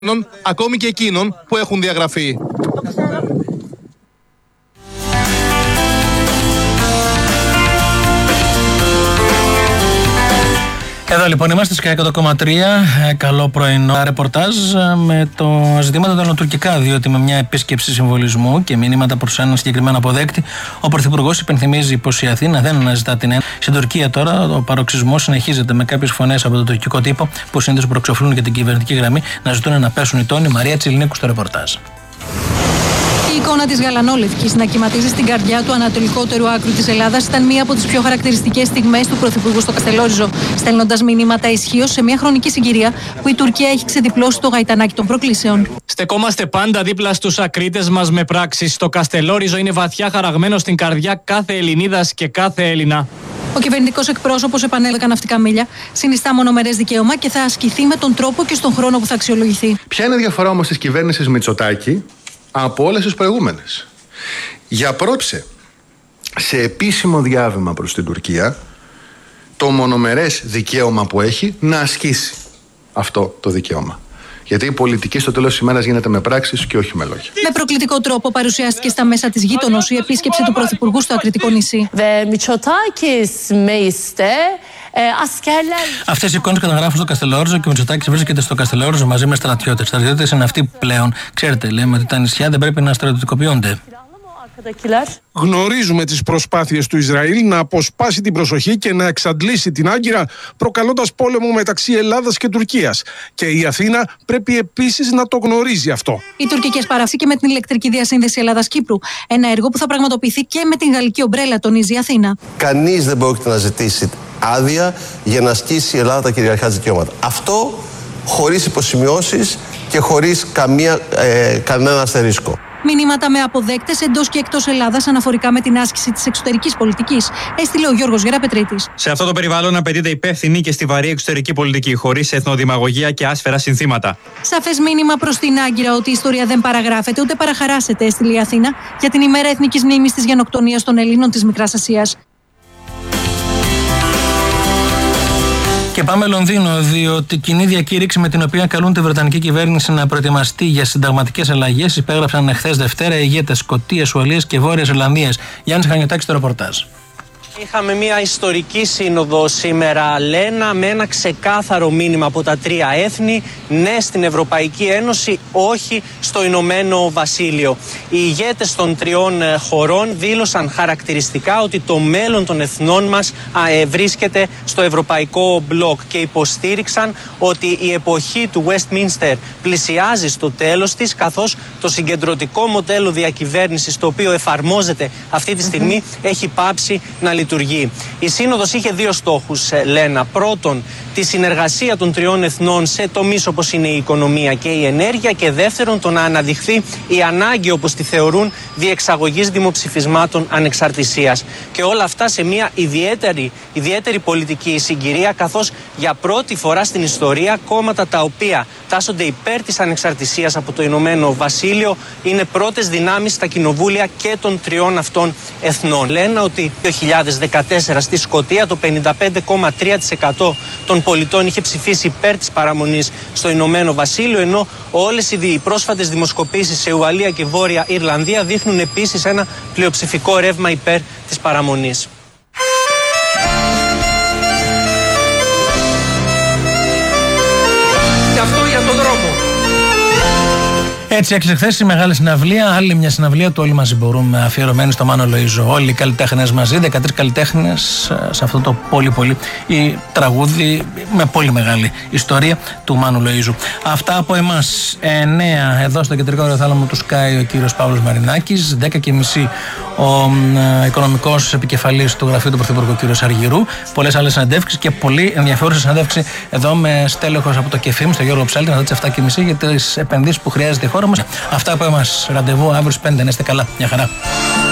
ακόμη και εκείνων που έχουν διαγραφεί. Εδώ λοιπόν είμαστε στις 100,3. Καλό πρωινό ρεπορτάζ με το ζητήματα των τουρκικά, διότι με μια επίσκεψη συμβολισμού και μηνύματα προς έναν συγκεκριμένο αποδέκτη, ο Πρωθυπουργός υπενθυμίζει πως η Αθήνα δεν αναζητά την ένωση. Στην Τουρκία τώρα ο παροξισμός συνεχίζεται με κάποιες φωνές από το τουρκικό τύπο που συνήθως προξοφλούν και την κυβερνητική γραμμή να ζητούν να πέσουν οι τόνοι. Μαρία Τσιλνίκου στο ρεπορτάζ. Η εικόνα της γαλανόλευκης να κυματίζει στην καρδιά του ανατολικότερου άκρου της Ελλάδας ήταν μία από τις πιο χαρακτηριστικές στιγμές του Πρωθυπουργού στο Καστελόριζο, στέλνοντας μηνύματα ισχύως σε μια χρονική συγκυρία που η Τουρκία έχει ξεδιπλώσει το γαϊτανάκι των προκλήσεων. Στεκόμαστε πάντα δίπλα στους ακρίτες μας με πράξεις. Το Καστελόριζο είναι βαθιά χαραγμένο στην καρδιά κάθε Ελληνίδας και κάθε Έλληνα. Ο κυβερνητικός εκπρόσωπος επανέλεγα ναυτικά μίλια, συνιστά μονομερές δικαίωμα και θα ασκηθεί με τον τρόπο και στον χρόνο που θα αξιολογηθεί. Ποια είναι η διαφορά όμως της κυβέρνησης Μητσοτάκη από όλες τις προηγούμενες? Για πρώτη, σε επίσημο διάβημα προς την Τουρκία, το μονομερές δικαίωμα που έχει να ασκήσει αυτό το δικαίωμα. Γιατί η πολιτική στο τέλος της ημέρας γίνεται με πράξεις και όχι με λόγια. Με προκλητικό τρόπο παρουσιάστηκε στα μέσα της γείτονος η επίσκεψη του Πρωθυπουργού στο Ακριτικό νησί. Αυτές οι εικόνες καταγράφουν στο Καστελόριζο και ο Μητσοτάκης βρίσκεται στο Καστελόριζο μαζί με στρατιώτες. Στρατιώτες είναι αυτοί πλέον. Ξέρετε, λέμε ότι τα νησιά δεν πρέπει να στρατιωτικοποιούνται. Γνωρίζουμε τις προσπάθειες του Ισραήλ να αποσπάσει την προσοχή και να εξαντλήσει την Άγκυρα, προκαλώντας πόλεμο μεταξύ Ελλάδας και Τουρκίας. Και η Αθήνα πρέπει επίσης να το γνωρίζει αυτό. Οι τουρκικές παράψεις και με την ηλεκτρική διασύνδεση Ελλάδας-Κύπρου. Ένα έργο που θα πραγματοποιηθεί και με την γαλλική ομπρέλα, τονίζει η Αθήνα. Κανείς δεν πρόκειται να ζητήσει άδεια για να ασκήσει η Ελλάδα τα κυριαρχικά της δικαιώματα. Αυτό χωρίς υποσημειώσεις και χωρίς κανένα αστερίσκο. Μηνύματα με αποδέκτες εντός και εκτός Ελλάδας αναφορικά με την άσκηση της εξωτερικής πολιτικής, έστειλε ο Γιώργος Γεραπετρίτης. Σε αυτό το περιβάλλον απαιτείται υπεύθυνη και στιβαρή εξωτερική πολιτική, χωρίς εθνοδημαγωγία και άσφαιρα συνθήματα. Σαφές μήνυμα προς την Άγκυρα ότι η ιστορία δεν παραγράφεται ούτε παραχαράσεται, έστειλε η Αθήνα για την ημέρα εθνικής μνήμης της γενοκτονίας των Ελλήνων της Μικράς Ασίας. Και πάμε Λονδίνο, διότι κοινή διακήρυξη με την οποία καλούν τη Βρετανική κυβέρνηση να προετοιμαστεί για συνταγματικές αλλαγές υπέγραψαν εχθές Δευτέρα οι ηγέτες Σκωτίας, Ουαλίας και Βόρειας Ιρλανδίας. Γιάννης Χανιωτάκης στο ρεπορτάζ. Είχαμε μια ιστορική σύνοδο σήμερα, Λένα, με ένα ξεκάθαρο μήνυμα από τα τρία έθνη: ναι στην Ευρωπαϊκή Ένωση, όχι στο Ηνωμένο Βασίλειο. Οι ηγέτες των τριών χωρών δήλωσαν χαρακτηριστικά ότι το μέλλον των εθνών μας βρίσκεται στο Ευρωπαϊκό Μπλοκ και υποστήριξαν ότι η εποχή του Westminster πλησιάζει στο τέλος της, καθώς το συγκεντρωτικό μοντέλο διακυβέρνησης το οποίο εφαρμόζεται αυτή τη στιγμή έχει πάψει να λειτουργεί. Η Σύνοδος είχε δύο στόχους, Λένα. Πρώτον, τη συνεργασία των τριών εθνών σε τομείς όπως είναι η οικονομία και η ενέργεια, και δεύτερον, το να αναδειχθεί η ανάγκη, όπως τη θεωρούν, διεξαγωγής δημοψηφισμάτων ανεξαρτησίας. Και όλα αυτά σε μια ιδιαίτερη πολιτική συγκυρία, καθώς για πρώτη φορά στην ιστορία κόμματα τα οποία τάσσονται υπέρ της ανεξαρτησίας από το Ηνωμένο Βασίλειο είναι πρώτες δυνάμεις στα κοινοβούλια και των τριών αυτών εθνών. Λένε ότι το 2014 στη Σκωτία το 55,3% των πολιτών είχε ψηφίσει υπέρ της παραμονής στο Ηνωμένο Βασίλειο, ενώ όλες οι πρόσφατες δημοσκοπήσεις σε Ουαλία και Βόρεια Ιρλανδία δείχνουν επίσης ένα πλειοψηφικό ρεύμα υπέρ της παραμονής. Και αυτό για τον δρόμο. Έτσι έκλεισε χθες η μεγάλη συναυλία, άλλη μια συναυλία του Όλοι Μαζί Μπορούμε, αφιερωμένη στο Μάνο Λοΐζο. Όλοι οι καλλιτέχνες μαζί, 13 καλλιτέχνες σε αυτό το πολύ τραγούδι με πολύ μεγάλη ιστορία του Μάνου Λοΐζου. Αυτά από εμάς. 9 εδώ στο κεντρικό αεροθάλαμο του Sky ο κύριος Παύλος Μαρινάκης, 10:30 ο οικονομικός επικεφαλής του γραφείου του Πρωθυπουργού κύριος Αργυρού. Πολλές άλλες συνεντεύξεις και πολύ ενδιαφέρουσα συνέντευξη εδώ με στέλεχος από το ΚΕΦΙΜ, στο Γιώργο Ψάλτη, μετά τις 7:30 για τις επενδύσεις που χρειάζεται η χώρα μας. Αυτά από εμάς. Ραντεβού αύριο στις 5. Να είστε καλά. Μια χαρά.